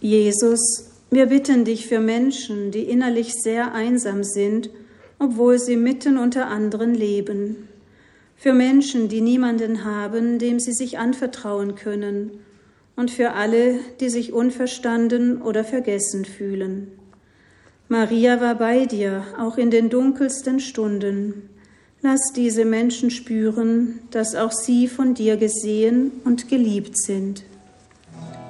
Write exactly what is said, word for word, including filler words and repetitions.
Jesus, wir bitten dich für Menschen, die innerlich sehr einsam sind, obwohl sie mitten unter anderen leben. Für Menschen, die niemanden haben, dem sie sich anvertrauen können. Und für alle, die sich unverstanden oder vergessen fühlen. Maria war bei dir, auch in den dunkelsten Stunden. Lass diese Menschen spüren, dass auch sie von dir gesehen und geliebt sind.